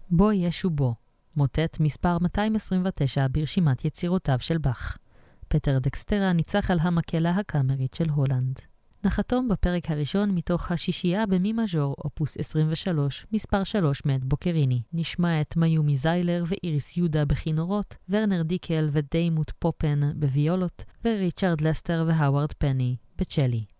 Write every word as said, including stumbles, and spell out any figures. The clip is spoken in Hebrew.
בו יש ובו, מוטט מספר מאתיים עשרים ותשע ברשימת יצירותיו של באך. פטר דקסטרה ניצח על המקהלה הקאמרית של הולנד. נחתום בפרק הראשון מתוך השישייה במי מז'ור, אופוס עשרים ושלוש, מספר שלוש מאת בוקריני. נשמע את מיומי זיילר ואיריס יהודה בכינורות, ורנר דיקל ודיימוט פופן בוויולות, וריצ'רד לסטר והאוורד פני בצ'לי.